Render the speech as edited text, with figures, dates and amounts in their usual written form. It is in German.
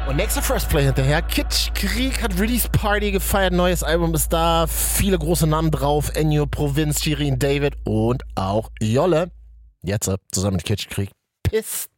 Und nächster First Play hinterher. Kitsch Krieg hat Release Party gefeiert. Neues Album ist da. Viele große Namen drauf. Ennio, Provinz, Shirin David und auch Jolle. Jetzt zusammen mit Kitsch Krieg. Piss